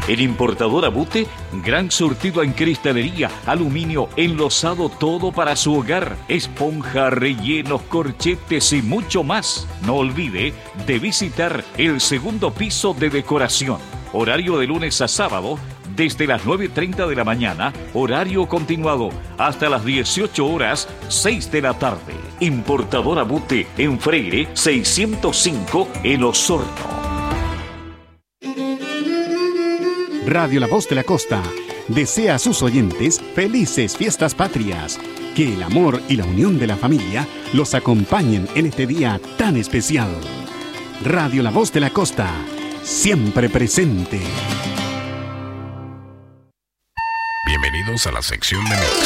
En Importadora Bute, gran surtido en cristalería, aluminio, enlosado, todo para su hogar, esponja, rellenos, corchetes y mucho más. No olvide de visitar el segundo piso de decoración. Horario de lunes a sábado, desde las 9:30 de la mañana, horario continuado, hasta las 18 horas, 6 de la tarde. Importadora Bute, en Freire, 605, en Osorno. Radio La Voz de la Costa desea a sus oyentes felices fiestas patrias. Que el amor y la unión de la familia los acompañen en este día tan especial. Radio La Voz de la Costa, siempre presente. Bienvenidos a la sección de mix.